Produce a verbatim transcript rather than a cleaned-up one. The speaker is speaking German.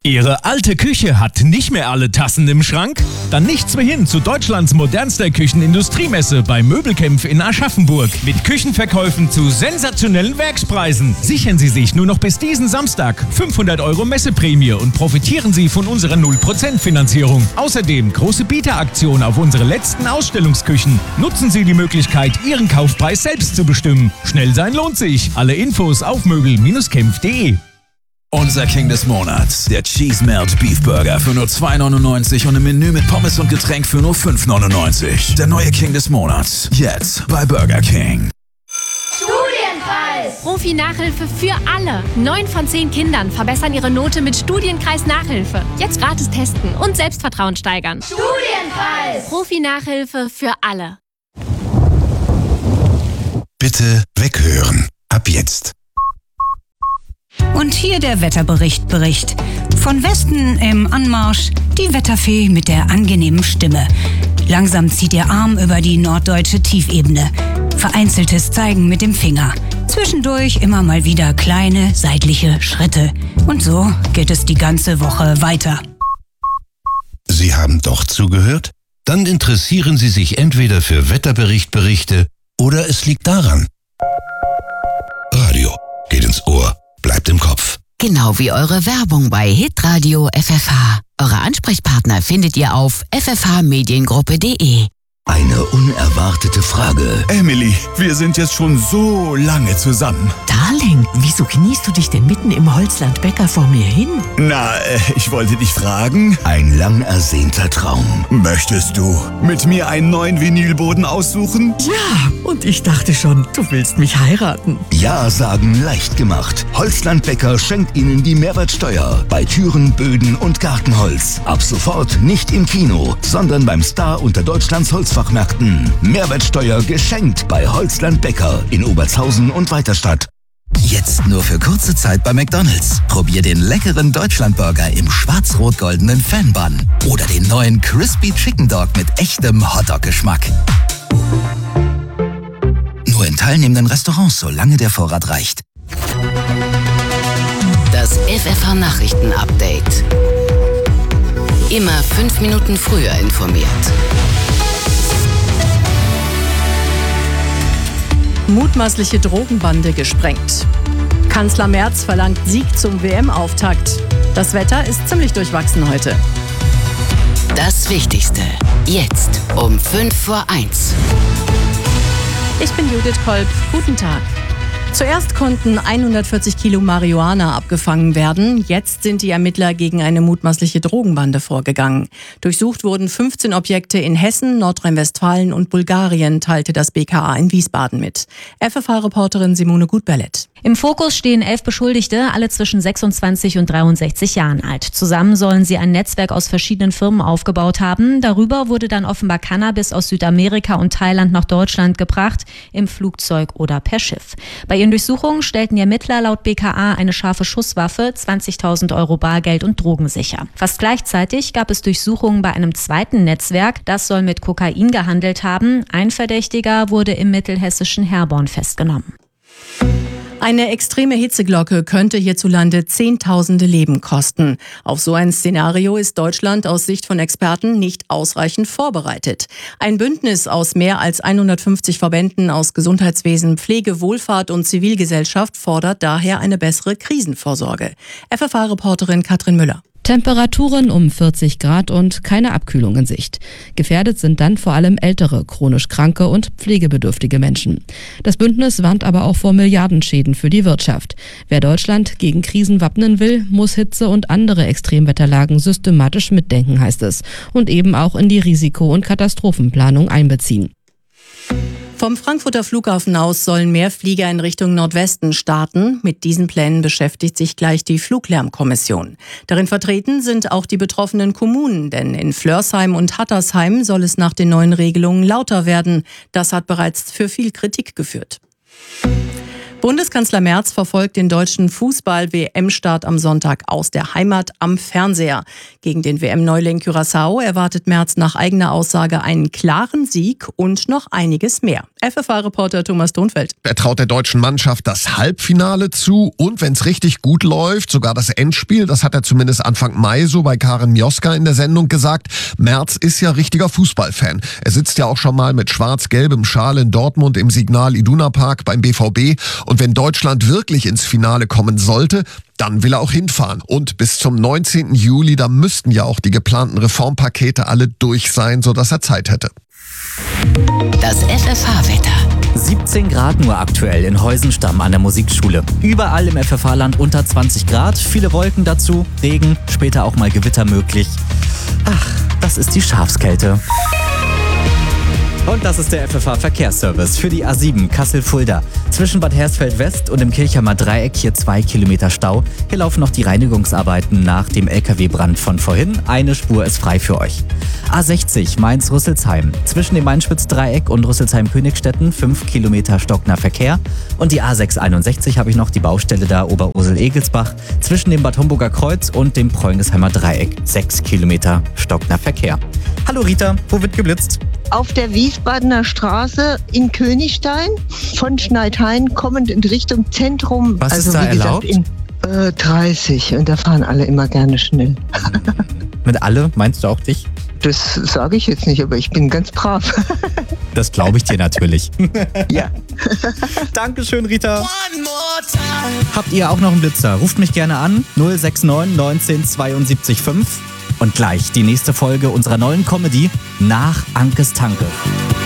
Ihre alte Küche hat nicht mehr alle Tassen im Schrank? Dann nichts mehr hin zu Deutschlands modernster Küchenindustriemesse bei Möbelkämpf in Aschaffenburg. Mit Küchenverkäufen zu sensationellen Werkspreisen. Sichern Sie sich nur noch bis diesen Samstag fünfhundert Euro Messeprämie und profitieren Sie von unserer null Prozent Finanzierung. Außerdem große Bieteraktion auf unsere letzten Ausstellungsküchen. Nutzen Sie die Möglichkeit, Ihren Kaufpreis selbst zu bestimmen. Schnell sein lohnt sich. Alle Infos auf möbel Bindestrich kämpf punkt de. Unser King des Monats, der Cheese Melt Beef Burger für nur zwei neunundneunzig und ein Menü mit Pommes und Getränk für nur fünf neunundneunzig. Der neue King des Monats, jetzt bei Burger King. Studienkreis! Profi-Nachhilfe für alle. Neun von zehn Kindern verbessern ihre Note mit Studienkreis-Nachhilfe. Jetzt gratis testen und Selbstvertrauen steigern. Studienkreis! Profi-Nachhilfe für alle. Bitte weghören. Ab jetzt. Und hier der Wetterbericht Bericht. Von Westen im Anmarsch die Wetterfee mit der angenehmen Stimme. Langsam zieht ihr Arm über die norddeutsche Tiefebene. Vereinzeltes Zeigen mit dem Finger. Zwischendurch immer mal wieder kleine seitliche Schritte. Und so geht es die ganze Woche weiter. Sie haben doch zugehört? Dann interessieren Sie sich entweder für Wetterberichtberichte oder es liegt daran. Radio geht ins Ohr. Bleibt im Kopf. Genau wie eure Werbung bei Hitradio F F H. Eure Ansprechpartner findet ihr auf f f h mediengruppe punkt de. Eine unerwartete Frage. Emily, wir sind jetzt schon so lange zusammen. Darling, wieso kniest du dich denn mitten im Holzland-Bäcker vor mir hin? Na, äh, ich wollte dich fragen. Ein lang ersehnter Traum. Möchtest du mit mir einen neuen Vinylboden aussuchen? Ja, und ich dachte schon, du willst mich heiraten. Ja sagen leicht gemacht. Holzland-Bäcker schenkt Ihnen die Mehrwertsteuer bei Türen, Böden und Gartenholz. Ab sofort nicht im Kino, sondern beim Star unter Deutschlands Holzfachmärkten. Mehrwertsteuer geschenkt bei Holzland-Bäcker in Obertshausen und Weiterstadt. Jetzt nur für kurze Zeit bei McDonald's. Probier den leckeren Deutschlandburger im schwarz-rot-goldenen Fan-Bun. Oder den neuen Crispy Chicken Dog mit echtem Hotdog-Geschmack. Nur in teilnehmenden Restaurants, solange der Vorrat reicht. Das F F H-Nachrichten-Update. Immer fünf Minuten früher informiert. Mutmaßliche Drogenbande gesprengt. Kanzler Merz verlangt Sieg zum W M-Auftakt. Das Wetter ist ziemlich durchwachsen heute. Das Wichtigste. Jetzt um fünf vor eins. Ich bin Judith Kolb. Guten Tag. Zuerst konnten hundertvierzig Kilo Marihuana abgefangen werden. Jetzt sind die Ermittler gegen eine mutmaßliche Drogenbande vorgegangen. Durchsucht wurden fünfzehn Objekte in Hessen, Nordrhein-Westfalen und Bulgarien, teilte das B K A in Wiesbaden mit. F F H-Reporterin Simone Gutberlet. Im Fokus stehen elf Beschuldigte, alle zwischen sechsundzwanzig und dreiundsechzig Jahren alt. Zusammen sollen sie ein Netzwerk aus verschiedenen Firmen aufgebaut haben. Darüber wurde dann offenbar Cannabis aus Südamerika und Thailand nach Deutschland gebracht, im Flugzeug oder per Schiff. Bei ihren Durchsuchungen stellten die Ermittler laut B K A eine scharfe Schusswaffe, zwanzigtausend Euro Bargeld und Drogen sicher. Fast gleichzeitig gab es Durchsuchungen bei einem zweiten Netzwerk. Das soll mit Kokain gehandelt haben. Ein Verdächtiger wurde im mittelhessischen Herborn festgenommen. Eine extreme Hitzeglocke könnte hierzulande Zehntausende Leben kosten. Auf so ein Szenario ist Deutschland aus Sicht von Experten nicht ausreichend vorbereitet. Ein Bündnis aus mehr als hundertfünfzig Verbänden aus Gesundheitswesen, Pflege, Wohlfahrt und Zivilgesellschaft fordert daher eine bessere Krisenvorsorge. F F H-Reporterin Katrin Müller. Temperaturen um vierzig Grad und keine Abkühlung in Sicht. Gefährdet sind dann vor allem ältere, chronisch kranke und pflegebedürftige Menschen. Das Bündnis warnt aber auch vor Milliardenschäden für die Wirtschaft. Wer Deutschland gegen Krisen wappnen will, muss Hitze und andere Extremwetterlagen systematisch mitdenken, heißt es. Und eben auch in die Risiko- und Katastrophenplanung einbeziehen. Vom Frankfurter Flughafen aus sollen mehr Flieger in Richtung Nordwesten starten. Mit diesen Plänen beschäftigt sich gleich die Fluglärmkommission. Darin vertreten sind auch die betroffenen Kommunen, denn in Flörsheim und Hattersheim soll es nach den neuen Regelungen lauter werden. Das hat bereits für viel Kritik geführt. Bundeskanzler Merz verfolgt den deutschen Fußball-W M-Start am Sonntag aus der Heimat am Fernseher. Gegen den W M-Neuling Curaçao erwartet Merz nach eigener Aussage einen klaren Sieg und noch einiges mehr. F F A-Reporter Thomas Donfeld. Er traut der deutschen Mannschaft das Halbfinale zu und wenn es richtig gut läuft, sogar das Endspiel. Das hat er zumindest Anfang Mai so bei Karin Mioska in der Sendung gesagt. Merz ist ja richtiger Fußballfan. Er sitzt ja auch schon mal mit schwarz-gelbem Schal in Dortmund im Signal Iduna Park beim B V B. Und wenn Deutschland wirklich ins Finale kommen sollte, dann will er auch hinfahren. Und bis zum neunzehnten Juli, da müssten ja auch die geplanten Reformpakete alle durch sein, sodass er Zeit hätte. Das F F H-Wetter. siebzehn Grad nur aktuell in Heusenstamm an der Musikschule. Überall im F F H-Land unter zwanzig Grad, viele Wolken dazu, Regen, später auch mal Gewitter möglich. Ach, das ist die Schafskälte. Und das ist der F F H-Verkehrsservice für die A sieben Kassel-Fulda. Zwischen Bad Hersfeld West und dem Kirchheimer Dreieck hier zwei Kilometer Stau. Hier laufen noch die Reinigungsarbeiten nach dem L K W-Brand von vorhin. Eine Spur ist frei für euch. A sechzig Mainz-Rüsselsheim. Zwischen dem Main-Spitz-Dreieck und Rüsselsheim-Königstetten fünf Kilometer stockender Verkehr. Und die A sechs einundsechzig habe ich noch, die Baustelle da Oberursel-Egelsbach. Zwischen dem Bad Homburger Kreuz und dem Preungesheimer Dreieck sechs Kilometer stockender Verkehr. Hallo Rita, wo wird geblitzt? Auf der Wiesbadener Straße in Königstein, von Schneidhain kommend in Richtung Zentrum. Was also ist da wie gesagt, erlaubt? In, äh, dreißig und da fahren alle immer gerne schnell. Mit alle? Meinst du auch dich? Das sage ich jetzt nicht, aber ich bin ganz brav. Das glaube ich dir natürlich. Ja. Dankeschön, Rita. Habt ihr auch noch einen Blitzer? Ruft mich gerne an. null sechs neun neunzehn zweiundsiebzig fünf. Und gleich die nächste Folge unserer neuen Comedy nach Ankes Tanke.